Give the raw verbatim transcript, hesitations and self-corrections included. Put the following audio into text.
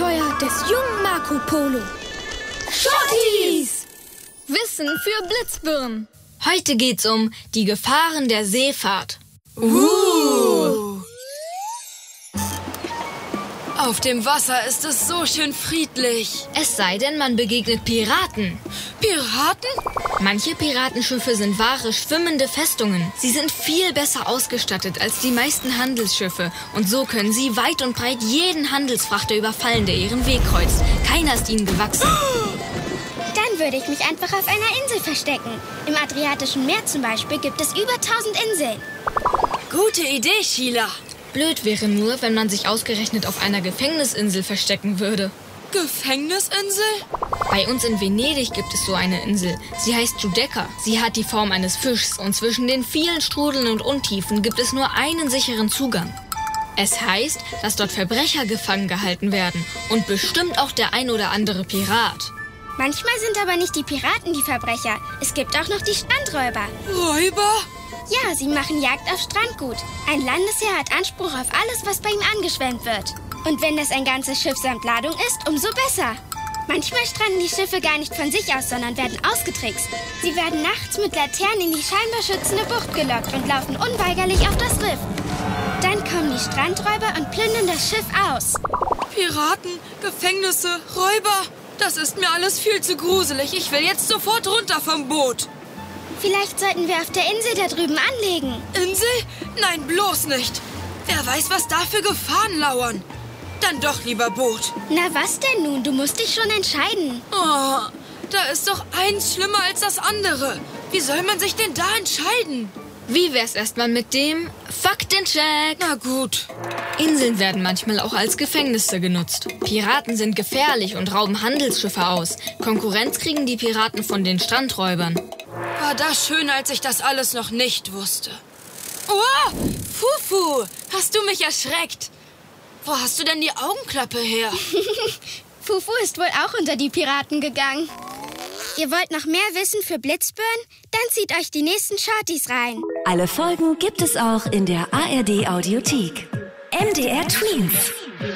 Abenteuer des jungen Marco Polo. Schottis! Wissen für Blitzbirnen. Heute geht's um die Gefahren der Seefahrt. Uh. Auf dem Wasser ist es so schön friedlich. Es sei denn, man begegnet Piraten. Piraten? Manche Piratenschiffe sind wahre schwimmende Festungen. Sie sind viel besser ausgestattet als die meisten Handelsschiffe. Und so können sie weit und breit jeden Handelsfrachter überfallen, der ihren Weg kreuzt. Keiner ist ihnen gewachsen. Dann würde ich mich einfach auf einer Insel verstecken. Im Adriatischen Meer zum Beispiel gibt es über tausend Inseln. Gute Idee, Sheila. Blöd wäre nur, wenn man sich ausgerechnet auf einer Gefängnisinsel verstecken würde. Gefängnisinsel? Bei uns in Venedig gibt es so eine Insel. Sie heißt Giudecca. Sie hat die Form eines Fischs und zwischen den vielen Strudeln und Untiefen gibt es nur einen sicheren Zugang. Es heißt, dass dort Verbrecher gefangen gehalten werden und bestimmt auch der ein oder andere Pirat. Manchmal sind aber nicht die Piraten die Verbrecher. Es gibt auch noch die Strandräuber. Räuber? Ja, sie machen Jagd auf Strandgut. Ein Landesherr hat Anspruch auf alles, was bei ihm angeschwemmt wird. Und wenn das ein ganzes Schiff samt Ladung ist, umso besser. Manchmal stranden die Schiffe gar nicht von sich aus, sondern werden ausgetrickst. Sie werden nachts mit Laternen in die scheinbar schützende Bucht gelockt und laufen unweigerlich auf das Riff. Dann kommen die Strandräuber und plündern das Schiff aus. Piraten, Gefängnisse, Räuber. Das ist mir alles viel zu gruselig. Ich will jetzt sofort runter vom Boot. Vielleicht sollten wir auf der Insel da drüben anlegen. Insel? Nein, bloß nicht. Wer weiß, was da für Gefahren lauern. Dann doch lieber Boot. Na was denn nun? Du musst dich schon entscheiden. Oh, da ist doch eins schlimmer als das andere. Wie soll man sich denn da entscheiden? Wie wär's erstmal mit dem Faktencheck? Na gut. Inseln werden manchmal auch als Gefängnisse genutzt. Piraten sind gefährlich und rauben Handelsschiffe aus. Konkurrenz kriegen die Piraten von den Strandräubern. War das schön, als ich das alles noch nicht wusste. Oh, Fufu, hast du mich erschreckt? Wo hast du denn die Augenklappe her? Fufu ist wohl auch unter die Piraten gegangen. Ihr wollt noch mehr Wissen für Blitzbirnen? Dann zieht euch die nächsten Shorties rein. Alle Folgen gibt es auch in der A R D Audiothek. M D R Tweens.